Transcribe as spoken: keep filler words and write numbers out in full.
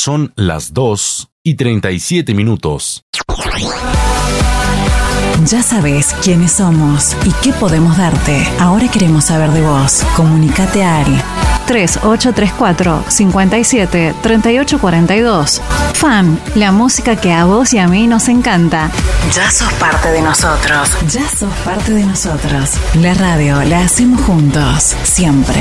Son las dos y treinta y siete minutos. Ya sabes quiénes somos y qué podemos darte. Ahora queremos saber de vos. Comunicate al tres ocho tres cuatro, cinco siete, tres ocho cuatro dos. Fan, la música que a vos y a mí nos encanta. Ya sos parte de nosotros. Ya sos parte de nosotros. La radio la hacemos juntos, siempre.